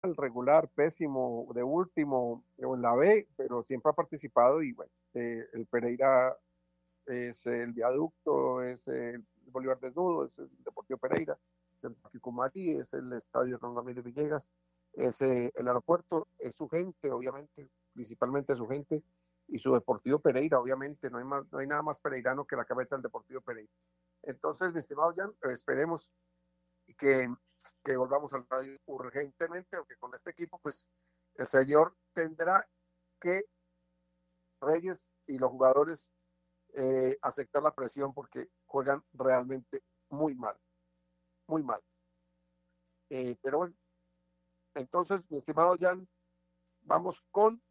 mal, regular, pésimo, de último o en la B, pero siempre ha participado y bueno, el Pereira es el Viaducto, es el Bolívar Desnudo, es el Deportivo Pereira, es el Parque Cumarí, es el Estadio Ron Ramírez Villegas, es el aeropuerto, es su gente, obviamente, principalmente su gente, y su Deportivo Pereira, obviamente, no hay nada más pereirano que la cabeza del Deportivo Pereira. Entonces, mi estimado Jan, esperemos que, que volvamos al radio urgentemente, aunque con este equipo, pues el señor tendrá que Reyes y los jugadores aceptar la presión porque juegan realmente muy mal, muy mal. Pero bueno, entonces, mi estimado Jan, vamos con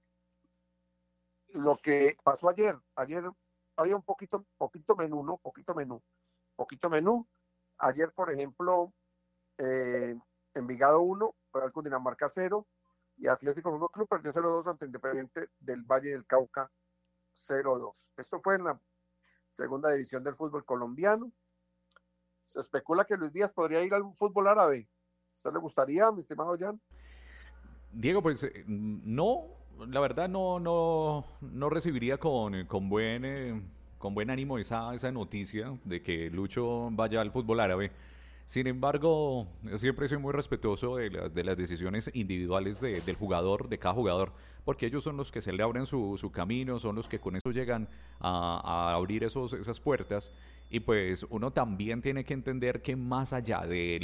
lo que pasó ayer. Ayer había un poquito menú, ¿no? Poquito menú. Ayer, por ejemplo, Envigado 1, Real Cundinamarca 0 y Atlético Fútbol Club perdió 0-2 ante Independiente del Valle del Cauca 0-2. Esto fue en la segunda división del fútbol colombiano. Se especula que Luis Díaz podría ir al fútbol árabe. ¿Usted le gustaría, mi estimado Jan? Diego, pues no, la verdad no recibiría con buen ánimo esa noticia de que Lucho vaya al fútbol árabe. Sin embargo, siempre soy muy respetuoso de las decisiones individuales del jugador, de cada jugador, porque ellos son los que se le abren su camino, son los que con eso llegan a abrir esas puertas. Y pues uno también tiene que entender que más allá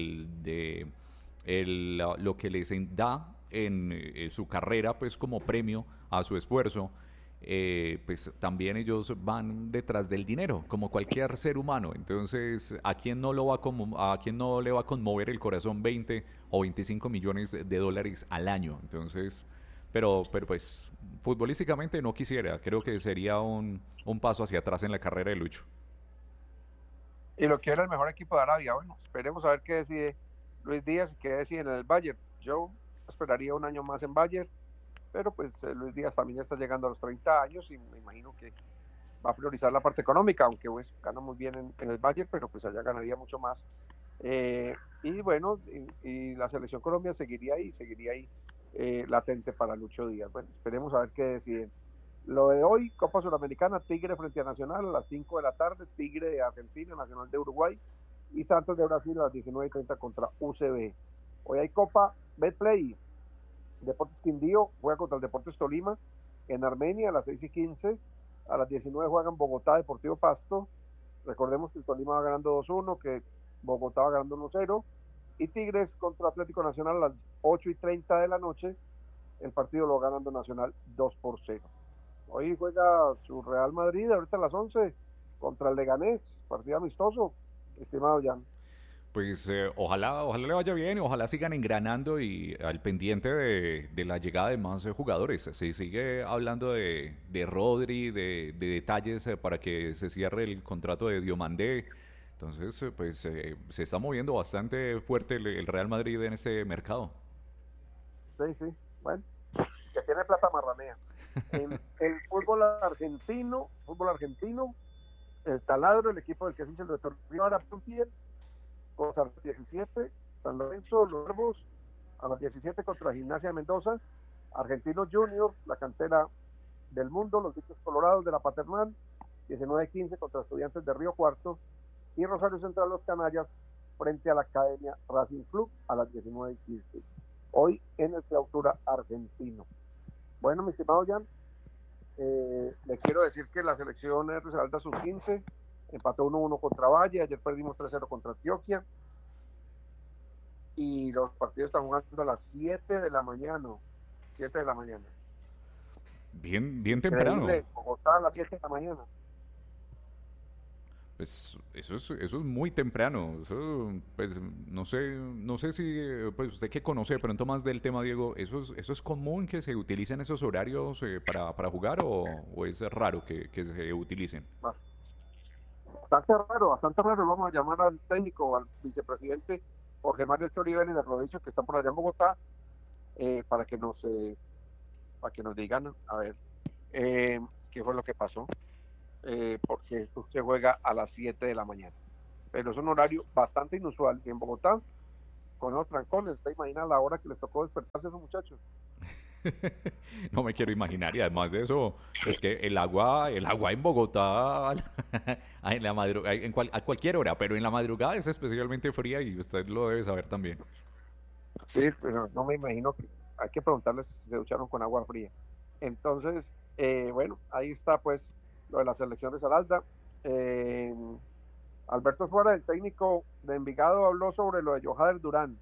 lo que les da en su carrera, pues como premio a su esfuerzo, pues también ellos van detrás del dinero, como cualquier ser humano. Entonces, ¿a quién no le va a conmover el corazón 20 o 25 millones de dólares al año? Entonces, pero pues futbolísticamente no quisiera. Creo que sería un paso hacia atrás en la carrera de Lucho. Y lo quiere el mejor equipo de Arabia. Bueno, esperemos a ver qué decide Luis Díaz y qué decide en el Bayern. Yo esperaría un año más en Bayern, pero pues Luis Díaz también ya está llegando a los 30 años y me imagino que va a priorizar la parte económica, aunque pues gana muy bien en el Bayern, pero pues allá ganaría mucho más. Y bueno, y la selección Colombia seguiría ahí latente para Lucho Díaz. Bueno, esperemos a ver qué deciden. Lo de hoy, Copa Suramericana, Tigre frente a Nacional a las 5 de la tarde, Tigre de Argentina, Nacional de Uruguay y Santos de Brasil a las 19:30 contra UCB. Hoy hay Copa Betplay, Deportes Quindío juega contra el Deportes Tolima en Armenia a las 6:15, a las 19 juegan Bogotá Deportivo Pasto, recordemos que el Tolima va ganando 2-1, que Bogotá va ganando 1-0, y Tigres contra Atlético Nacional a las 8:30 de la noche, el partido lo ganando Nacional 2-0. Hoy juega su Real Madrid, ahorita a las 11, contra el Leganés, partido amistoso, estimado Jan. Pues ojalá le vaya bien, ojalá sigan engranando y al pendiente de la llegada de más jugadores. Se sigue hablando de Rodri, de detalles para que se cierre el contrato de Diomandé. Entonces, pues se está moviendo bastante fuerte el Real Madrid en este mercado. Sí, sí, bueno, que tiene plata marranea. En el fútbol argentino, el Taladro, el equipo del que se hizo el doctor Rivera Banfield, con San 17, San Lorenzo, Los Verbos, a las 17 contra Gimnasia de Mendoza, Argentinos Juniors, la cantera del mundo, los bichos colorados de la Paternal, 19:15 contra Estudiantes de Río Cuarto, y Rosario Central Los Canallas frente a la Academia Racing Club a las 19:15. Hoy en el clausura argentino. Bueno, mi estimado Jan, le quiero decir que la selección Risaralda sub-15 empató 1-1 contra Valle, ayer perdimos 3-0 contra Antioquia y los partidos están jugando a las 7 de la mañana. 7 de la mañana. Bien temprano. Increíble, Bogotá a las 7 de la mañana. Pues eso es muy temprano. Eso, pues no sé si pues usted que conoce de pronto más del tema, Diego, eso es común que se utilicen esos horarios para jugar o es raro que se utilicen. Bastante raro. Vamos a llamar al técnico, al vicepresidente Jorge Mario Chorivel de Rodillo, que está por allá en Bogotá, eh, para que nos eh, para que nos digan, a ver, qué fue lo que pasó, porque se juega a las 7 de la mañana. Pero es un horario bastante inusual en Bogotá. con los trancones. ¿Usted imagina la hora que les tocó despertarse a esos muchachos? No me quiero imaginar, y además de eso, es que el agua en Bogotá en la a cualquier hora, pero en la madrugada es especialmente fría y usted lo debe saber también. Sí, pero no me imagino que hay que preguntarles si se ducharon con agua fría. Entonces, bueno, ahí está pues lo de las elecciones al ALDA. Eh, Alberto Suárez, el técnico de Envigado, habló sobre lo de Johader Durán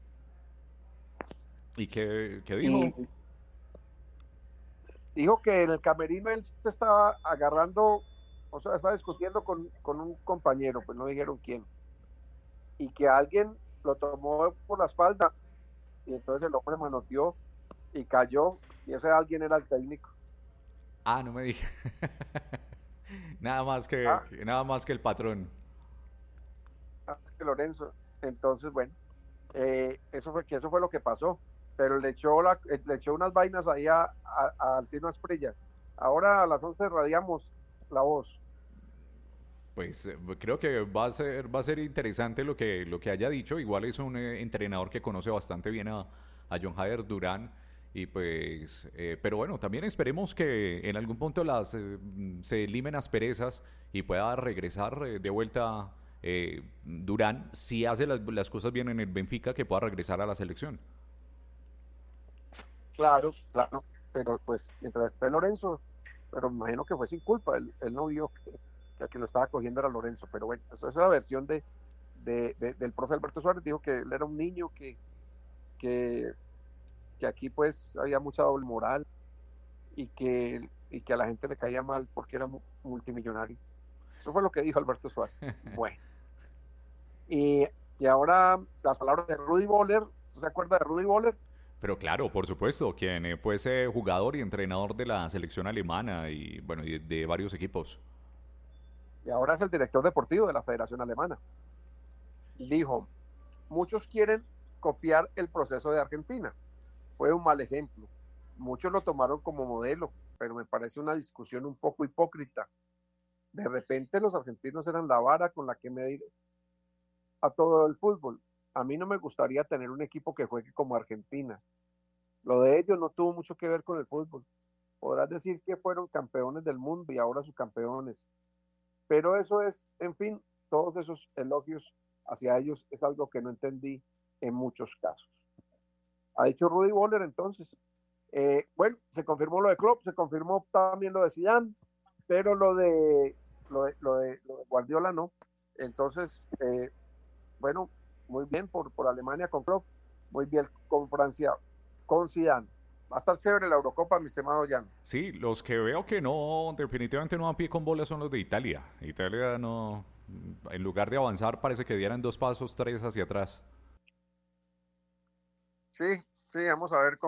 ¿Y qué dijo? y dijo que en el camerino él se estaba agarrando, o sea, estaba discutiendo con un compañero, pues no dijeron quién, y que alguien lo tomó por la espalda y entonces el hombre manoteó y cayó y ese alguien era el técnico. Ah, no me dije. Ah, Nada más que el patrón. que Lorenzo. Entonces, bueno, eso fue lo que pasó. Pero le echó unas vainas ahí a Altino Asprilla. Ahora a las 11 radiamos la voz. Pues creo que va a ser interesante lo que haya dicho. Igual es un entrenador que conoce bastante bien a John Jader Durán. Y pues, pero bueno, también esperemos que en algún punto se limen asperezas y pueda regresar de vuelta Durán, si hace las cosas bien en el Benfica, que pueda regresar a la selección. Claro, claro. Pero pues mientras esté Lorenzo, pero me imagino que fue sin culpa. Él no vio que a quien lo estaba cogiendo era Lorenzo. Pero bueno, esa es la versión del profe Alberto Suárez. Dijo que él era un niño que, que aquí pues había mucha doble moral y que a la gente le caía mal porque era multimillonario. Eso fue lo que dijo Alberto Suárez. Bueno, y, y ahora las palabras de Rudy Boller, ¿se acuerda de Rudy Boller? Pero claro, por supuesto, quien fuese jugador y entrenador de la selección alemana y bueno, y de varios equipos. Y ahora es el director deportivo de la Federación Alemana. Dijo, muchos quieren copiar el proceso de Argentina. Fue un mal ejemplo. Muchos lo tomaron como modelo, pero me parece una discusión un poco hipócrita. De repente los argentinos eran la vara con la que medir a todo el fútbol. A mí no me gustaría tener un equipo que juegue como Argentina. Lo de ellos no tuvo mucho que ver con el fútbol. Podrás decir que fueron campeones del mundo y ahora subcampeones, pero eso es, en fin, todos esos elogios hacia ellos es algo que no entendí en muchos casos. Ha dicho Rudy Boller entonces. Bueno, se confirmó lo de Klopp, se confirmó también lo de Zidane, pero lo de Guardiola no. Entonces, bueno, muy bien por Alemania con Klopp, muy bien con Francia, con Zidane. Va a estar chévere la Eurocopa, mi estimado Jan. Sí, los que veo que no, definitivamente no dan pie con bola son los de Italia. Italia no, en lugar de avanzar parece que dieran dos pasos, tres hacia atrás. Sí, sí, vamos a ver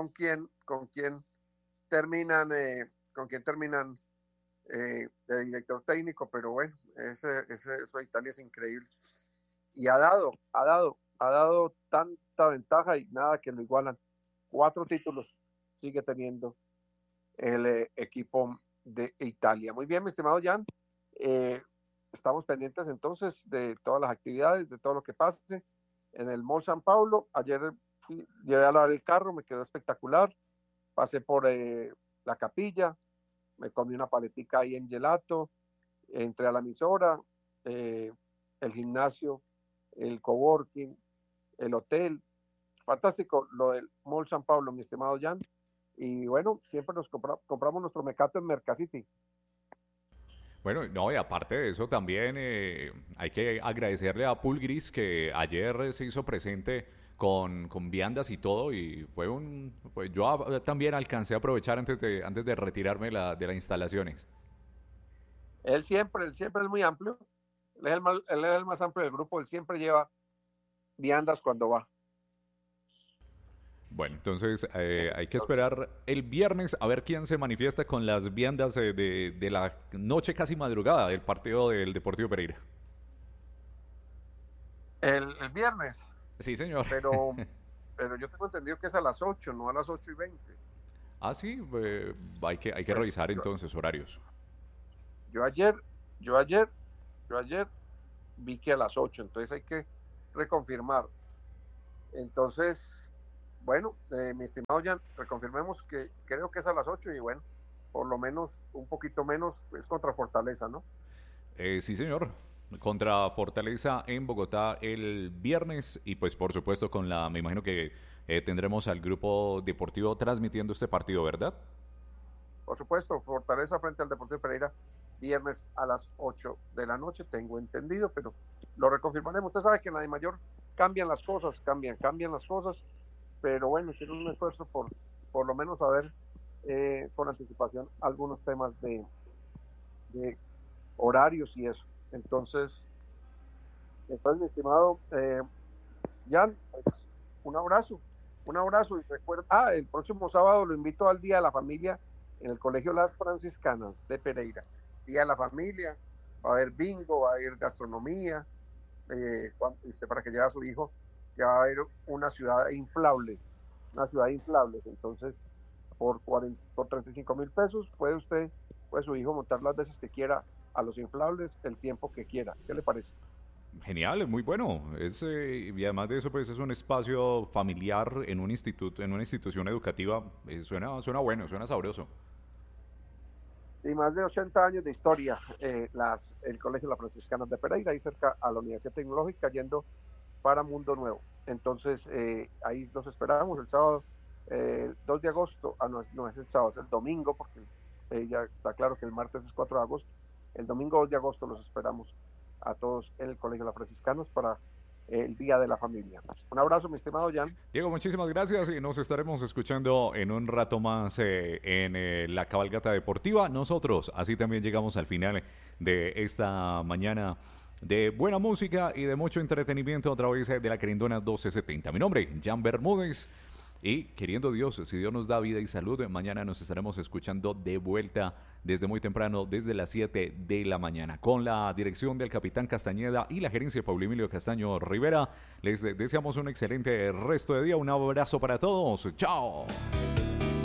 con quién terminan de director técnico, pero bueno, eso de Italia es increíble. Y ha dado tanta ventaja y nada que lo igualan. 4 títulos sigue teniendo el equipo de Italia. Muy bien, mi estimado Jan. Eh, Estamos pendientes entonces de todas las actividades, de todo lo que pase en el Mall San Paulo. Ayer llevé a lavar el carro, me quedó espectacular. Pasé por la capilla, me comí una paletica ahí en gelato, entré a la emisora, el gimnasio, el coworking, el hotel. Fantástico lo del Mall San Pablo, mi estimado Jan. Y bueno, siempre nos compramos nuestro mecato en Mercacity. Bueno, no, y aparte de eso también hay que agradecerle a Pulgris que ayer se hizo presente con viandas y todo y fue pues yo también alcancé a aprovechar antes de retirarme de las instalaciones. Él siempre es muy amplio. Él es el más amplio del grupo. Él siempre lleva viandas cuando va. Bueno, entonces hay que esperar el viernes a ver quién se manifiesta con las viandas de la noche casi madrugada del partido del Deportivo Pereira. El viernes, Sí, señor. pero, pero yo tengo entendido que es a las 8, no a las 8:20. Ah, sí, hay que Pues revisar entonces horarios. yo ayer, yo ayer, yo ayer vi que a las 8, entonces hay que reconfirmar. Entonces, bueno, mi estimado Jan, reconfirmemos que creo que es a las 8 y bueno, por lo menos un poquito menos es contra Fortaleza, ¿no? Sí, señor. Contra Fortaleza en Bogotá el viernes y pues por supuesto me imagino que tendremos al grupo deportivo transmitiendo este partido, ¿verdad? Por supuesto, Fortaleza frente al Deportivo Pereira, viernes a las 8 de la noche, tengo entendido, pero lo reconfirmaremos. Usted sabe que en la de mayor cambian las cosas, cambian las cosas, pero bueno, tiene un esfuerzo por lo menos saber con anticipación algunos temas de horarios y eso. Entonces mi estimado Jan, pues, un abrazo y recuerda, el próximo sábado lo invito al Día de la Familia en el Colegio Las Franciscanas de Pereira. Día de la Familia, va a haber bingo, va a haber gastronomía, para que lleve a su hijo, ya va a haber una ciudad de inflables, entonces por 35,000 pesos puede su hijo montar las veces que quiera a los inflables, el tiempo que quiera. ¿Qué le parece? Genial, muy bueno. Y además de eso, pues es un espacio familiar en un instituto, en una institución educativa. Suena bueno, suena sabroso. Y más de 80 años de historia, el Colegio Las Franciscanas de Pereira, ahí cerca a la Universidad Tecnológica, yendo para Mundo Nuevo. Entonces, ahí los esperamos el sábado 2 de agosto. No es el sábado, es el domingo, porque ya está claro que el martes es 4 de agosto. El domingo 2 de agosto los esperamos a todos en el Colegio Las Franciscanas para el Día de la Familia. Un abrazo, mi estimado Jan. Diego, muchísimas gracias y nos estaremos escuchando en un rato más en la cabalgata deportiva. Nosotros así también llegamos al final de esta mañana de buena música y de mucho entretenimiento a través de la Querendona 1270. Mi nombre, Jan Bermúdez. Y queriendo Dios, si Dios nos da vida y salud, mañana nos estaremos escuchando de vuelta desde muy temprano, desde las 7 de la mañana, con la dirección del capitán Castañeda y la gerencia de Paulo Emilio Castaño Rivera. Les deseamos un excelente resto de día. Un abrazo para todos. ¡Chao!